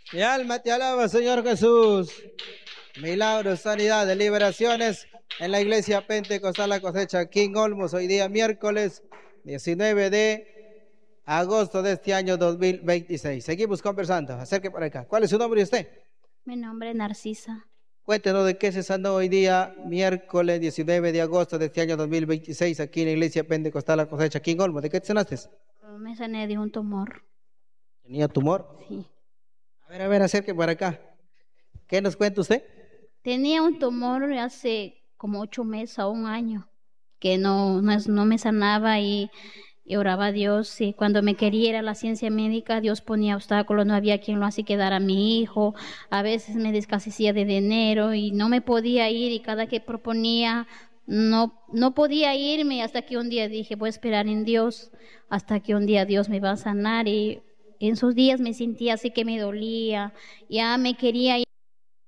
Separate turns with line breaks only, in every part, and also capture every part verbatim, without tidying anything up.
Mi alma te alaba, Señor Jesús. Milagros, sanidad, liberaciones en la iglesia Pentecostal La Cosecha, aquí en Olmos, hoy día miércoles diecinueve de agosto de este año dos mil veintiséis. Seguimos conversando, acerque por acá. ¿Cuál es su nombre y usted?
Mi nombre es Narcisa.
Cuéntenos de qué se sanó hoy día miércoles diecinueve de agosto de este año dos mil veintiséis, aquí en la iglesia Pentecostal La Cosecha, aquí en Olmos. ¿De qué te sanaste?
Me sané de un tumor.
¿Tenía tumor?
Sí.
A ver, a ver, acerque por acá. ¿Qué nos cuenta usted?
Tenía un tumor hace como ocho meses a un año que no, no, es- no me sanaba y, y oraba a Dios. Y cuando me quería ir a la ciencia médica, Dios ponía obstáculos, no había quien lo hace quedar a mi hijo. A veces me descasicía de dinero y no me podía ir y cada que proponía no, no podía irme hasta que un día dije, voy a esperar en Dios, hasta que un día Dios me va a sanar. Y en esos días me sentía así que me dolía, ya me quería ir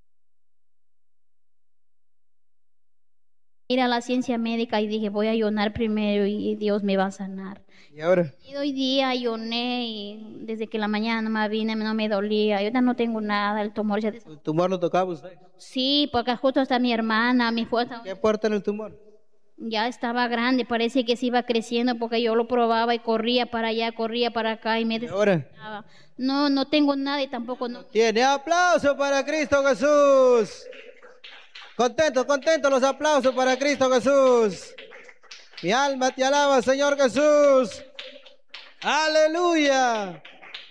ir a la ciencia médica y dije, voy a ayunar primero y Dios me va a sanar.
¿Y ahora?
Y hoy día ayuné y desde que la mañana me vine no me dolía, yo ya no tengo nada, el tumor ya... des-
¿El tumor lo tocaba usted?
Sí, porque justo está mi hermana, mi fuerza
¿Qué porta en el tumor?
ya estaba grande, parece que se iba creciendo porque yo lo probaba y corría para allá, corría para acá y me
¿Y ahora?
desesperaba. No, no tengo nada y tampoco no.
Tiene aplauso para Cristo Jesús. Contento, contento los aplausos para Cristo Jesús. Mi alma te alaba, Señor Jesús. Aleluya.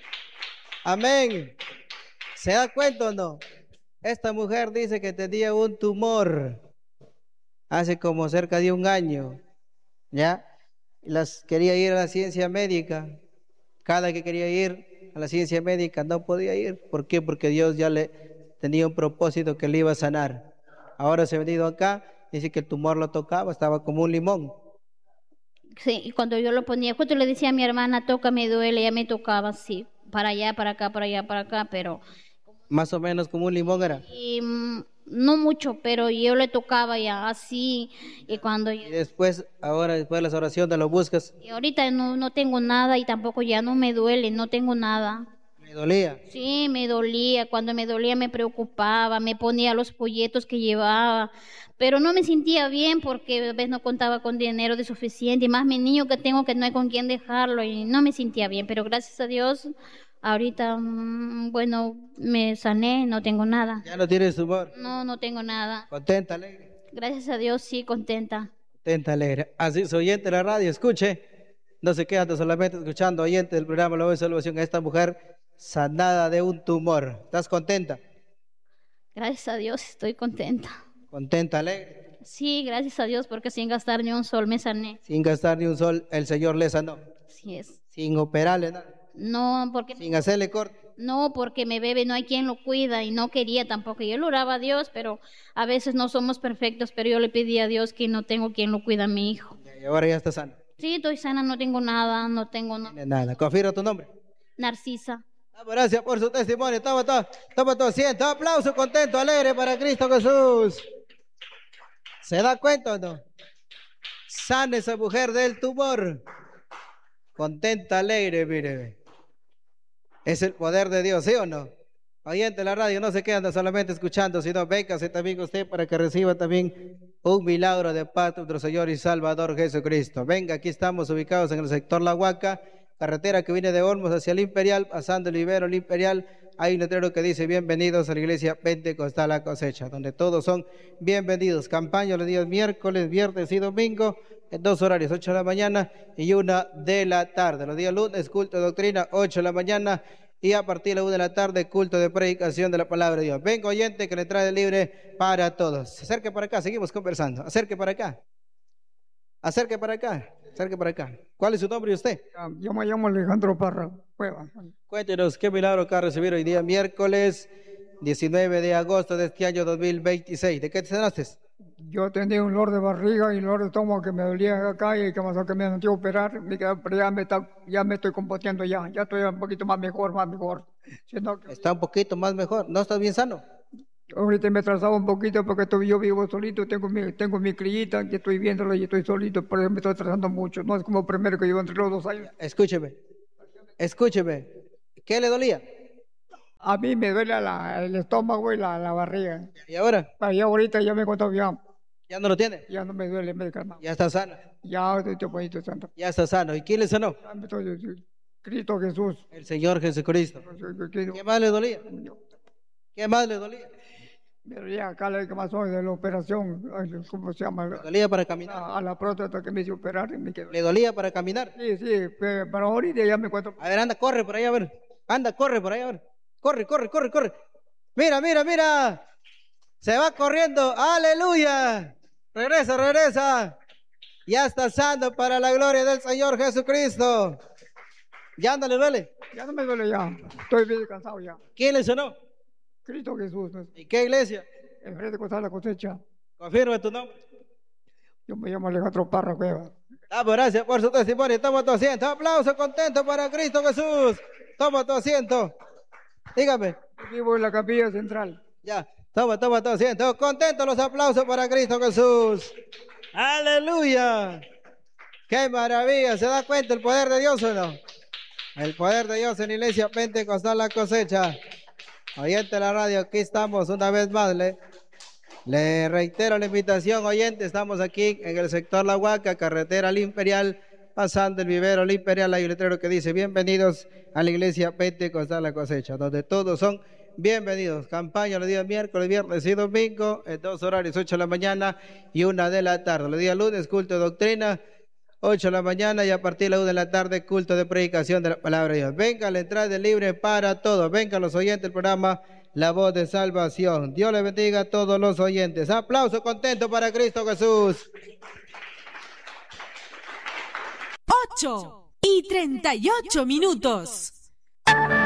Amén. ¿Se da cuenta o no? Esta mujer dice que tenía un tumor hace como cerca de un año, ¿ya? Y las quería ir a la ciencia médica. Cada que quería ir a la ciencia médica no podía ir. ¿Por qué? Porque Dios ya le tenía un propósito que le iba a sanar. Ahora se ha venido acá, dice que el tumor lo tocaba, estaba como un limón.
Sí, y cuando yo lo ponía, justo le decía a mi hermana, toca, me duele, ella me tocaba así, para allá, para acá, para allá, para acá, pero
Más o menos como un limón era.
y, mm, no mucho, pero yo le tocaba ya así, y cuando yo,
Y después, ahora después de las oraciones lo buscas.
y ahorita no, no tengo nada y tampoco ya no me duele, no tengo nada.
Me dolía.
Sí, me dolía, cuando me dolía me preocupaba, me ponía los folletos que llevaba, pero no me sentía bien porque a veces no contaba con dinero de suficiente, y más mi niño que tengo que no hay con quién dejarlo y no me sentía bien, pero gracias a Dios, ahorita, mm, bueno, me sané, no tengo nada.
Ya no tienes tumor.
No, no tengo nada.
Contenta, alegre.
Gracias a Dios, sí, contenta.
Contenta, alegre. Así es, oyente de la radio, escuche. No se queda solamente escuchando, oyente del programa La Voz de Salvación, a esta mujer sanada de un tumor. ¿Estás contenta?
Gracias a Dios, estoy contenta.
Contenta, alegre.
Sí, gracias a Dios, porque sin gastar ni un sol me sané.
Sin gastar ni un sol, el Señor le sanó.
Así es.
Sin operarle nada.
No, porque
Sin hacerle corte.
no, porque me bebe, no hay quien lo cuida y no quería tampoco. Yo lo oraba a Dios, pero a veces no somos perfectos, pero yo le pedí a Dios que no tengo quien lo cuida a mi hijo.
Y ahora ya está sano.
Sí, estoy sana, no tengo nada, no tengo no.
No tiene nada. Confirma tu nombre.
Narcisa.
Damos gracias por su testimonio. Toma todo, toma todo asiento. Aplauso contento, alegre para Cristo Jesús. ¿Se da cuenta o no? Sana esa mujer del tumor. Contenta, alegre, mire. Es el poder de Dios, ¿sí o no? Oyente de la radio, no se quedan solamente escuchando, sino véngase también usted para que reciba también un milagro de parte de nuestro Señor y Salvador Jesucristo. Venga, aquí estamos ubicados en el sector La Huaca, carretera que viene de Olmos hacia el Imperial, pasando el Ibero, el Imperial. Hay un letrero que dice bienvenidos a la iglesia Pentecostal La Cosecha, donde todos son bienvenidos. Campaña los días miércoles, viernes y domingo, en dos horarios, ocho de la mañana y una de la tarde. Los días lunes, culto de doctrina, ocho de la mañana y a partir de la una de la tarde, culto de predicación de la palabra de Dios. Venga, oyente, que le trae libre para todos. Acerque para acá, seguimos conversando. Acerque para acá. Acerque para acá. Acerque para acá. ¿Cuál es su nombre y usted?
Ah, Yo me llamo Alejandro Parra Cueva.
Cuéntenos qué milagro que ha recibido hoy día, miércoles diecinueve de agosto de este año dos mil veintiséis. ¿De qué te sanaste?
Yo tenía un dolor de barriga y un dolor de estómago que me dolía acá y que pasó que me han hecho operar, me quedé- pero ya me, está, ya me estoy combatiendo ya, ya estoy un poquito más mejor, más mejor. Sino que
Está un poquito más mejor. ¿No estás bien sano?
ahorita me atrasaba un poquito porque estoy- yo vivo solito, tengo mi, tengo mi crillita, que estoy viéndolo y estoy solito, por eso me estoy atrasando mucho. No es como primero que llevo entre los dos años.
Escúcheme. Escúcheme. ¿Qué le dolía?
A mí me duele la, el estómago y la, la barriga.
¿Y ahora?
Pero ya ahorita ya me he contado bien.
¿Ya no lo tiene?
Ya no me duele, me he calmado.
Ya está sano.
Ya estoy bonito santo.
Ya está sano. ¿Y quién le sanó?
Ya me estoy- Cristo Jesús.
El Señor Jesucristo. ¿Qué más le dolía? ¿Qué más le dolía?
Me dolía acá la que más hoy de la operación, ay, ¿cómo se llama?
¿Le dolía para caminar?
A, a la próstata que me hizo operar y me quedó.
¿Le dolía para caminar?
Sí, sí, pero para ahorita ya me encuentro.
A ver, anda, corre por allá, a ver. Anda, corre por allá, a ver. Corre, corre, corre, corre. Mira, mira, mira. Se va corriendo. Aleluya. Regresa, regresa. Ya está sano para la gloria del Señor Jesucristo. ¿Ya no le duele?
Ya no me duele ya. Estoy bien cansado ya.
¿Quién le sonó?
Cristo Jesús, ¿no?
¿Y qué iglesia?
En frente de Costa la Cosecha.
Confirma tu nombre.
Yo me llamo Alejandro Parra Cueva.
Damos gracias por su testimonio. Toma tu asiento. Aplauso contento para Cristo Jesús. Toma tu asiento. Dígame.
Vivo en la capilla central.
Ya. Toma, toma tu asiento. Contentos los aplausos para Cristo Jesús. Aleluya. Qué maravilla. ¿Se da cuenta el poder de Dios o no? El poder de Dios en Iglesia Pentecostal La Cosecha. Oyente de la radio, aquí estamos una vez más. Le, le reitero la invitación, oyente. Estamos aquí en el sector La Huaca, carretera al Imperial, pasando el vivero al Imperial. Hay un letrero que dice: bienvenidos a la Iglesia Pentecostal La Cosecha, donde todos son bienvenidos. Campaña los días miércoles, viernes y domingo, en dos horarios, ocho de la mañana y una de la tarde. Los días lunes, culto de doctrina, ocho de la mañana, y a partir de la una de la tarde, culto de predicación de la palabra de Dios. Venga, la entrada es libre para todos. Vengan los oyentes del programa La Voz de Salvación. Dios les bendiga a todos los oyentes. Aplauso contento para Cristo Jesús.
ocho y treinta y ocho minutos.